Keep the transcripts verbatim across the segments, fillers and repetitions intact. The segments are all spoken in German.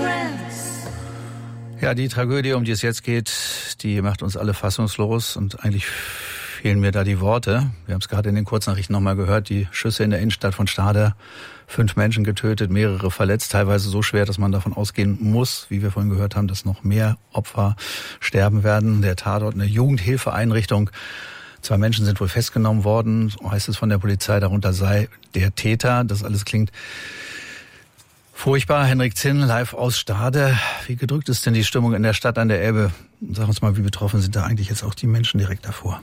Ja, die Tragödie, um die es jetzt geht, die macht uns alle fassungslos und eigentlich fehlen mir da die Worte. Wir haben es gerade in den Kurznachrichten nochmal gehört, die Schüsse in der Innenstadt von Stade, fünf Menschen getötet, mehrere verletzt, teilweise so schwer, dass man davon ausgehen muss, wie wir vorhin gehört haben, dass noch mehr Opfer sterben werden. Der Tatort, eine Jugendhilfeeinrichtung. Zwei Menschen sind wohl festgenommen worden, so heißt es von der Polizei, darunter sei der Täter. Das alles klingt furchtbar. Henrik Zinn, live aus Stade. Wie gedrückt ist denn die Stimmung in der Stadt an der Elbe? Sag uns mal, wie betroffen sind da eigentlich jetzt auch die Menschen direkt davor?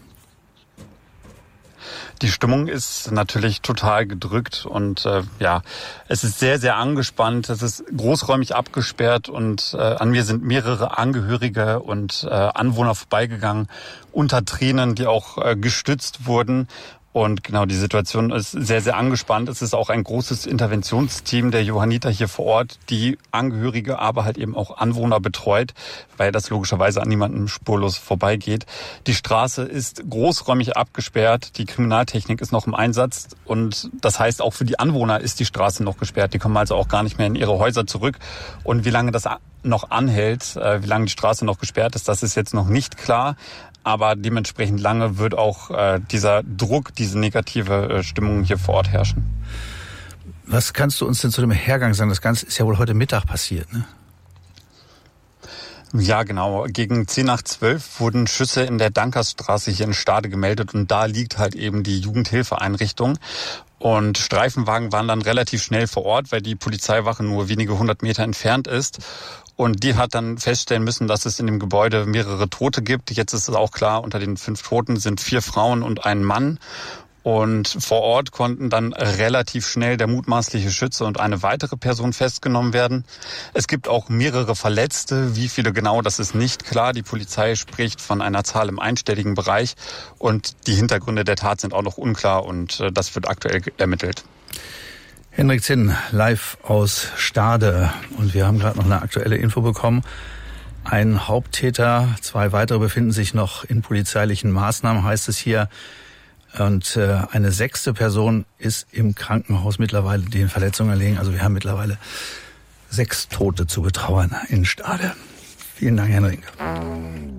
Die Stimmung ist natürlich total gedrückt und äh, ja, es ist sehr, sehr angespannt. Es ist großräumig abgesperrt und äh, an mir sind mehrere Angehörige und äh, Anwohner vorbeigegangen, unter Tränen, die auch äh, gestützt wurden. Und genau, die Situation ist sehr, sehr angespannt. Es ist auch ein großes Interventionsteam der Johanniter hier vor Ort, die Angehörige, aber halt eben auch Anwohner betreut, weil das logischerweise an niemandem spurlos vorbeigeht. Die Straße ist großräumig abgesperrt, die Kriminaltechnik ist noch im Einsatz und das heißt, auch für die Anwohner ist die Straße noch gesperrt. Die kommen also auch gar nicht mehr in ihre Häuser zurück. Und wie lange das noch anhält, wie lange die Straße noch gesperrt ist, das ist jetzt noch nicht klar. Aber dementsprechend lange wird auch äh, dieser Druck, diese negative äh, Stimmung hier vor Ort herrschen. Was kannst du uns denn zu dem Hergang sagen? Das Ganze ist ja wohl heute Mittag passiert, ne? Ja, genau. Gegen zehn nach zwölf wurden Schüsse in der Dankersstraße hier in Stade gemeldet und da liegt halt eben die Jugendhilfeeinrichtung. Und Streifenwagen waren dann relativ schnell vor Ort, weil die Polizeiwache nur wenige hundert Meter entfernt ist. Und die hat dann feststellen müssen, dass es in dem Gebäude mehrere Tote gibt. Jetzt ist es auch klar, unter den fünf Toten sind vier Frauen und ein Mann. Und vor Ort konnten dann relativ schnell der mutmaßliche Schütze und eine weitere Person festgenommen werden. Es gibt auch mehrere Verletzte. Wie viele genau, das ist nicht klar. Die Polizei spricht von einer Zahl im einstelligen Bereich. Und die Hintergründe der Tat sind auch noch unklar und das wird aktuell ermittelt. Henrik Zinn, live aus Stade. Und wir haben gerade noch eine aktuelle Info bekommen. Ein Haupttäter, zwei weitere befinden sich noch in polizeilichen Maßnahmen, heißt es hier. Und äh, eine sechste Person ist im Krankenhaus mittlerweile den Verletzungen erlegen. Also wir haben mittlerweile sechs Tote zu betrauern in Stade. Vielen Dank, Henrik.